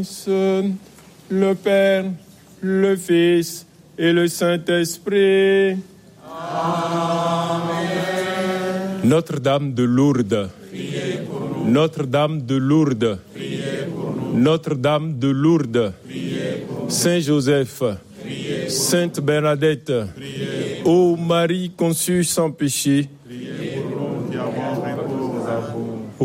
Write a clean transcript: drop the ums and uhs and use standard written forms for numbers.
Le Père, le Fils et le Saint-Esprit. Amen. Notre-Dame de Lourdes. Priez pour nous. Notre-Dame de Lourdes. Priez pour nous. Notre-Dame de Lourdes. Priez pour nous. Saint Joseph. Priez pour Sainte Bernadette. Priez pour Ô Marie conçue sans péché,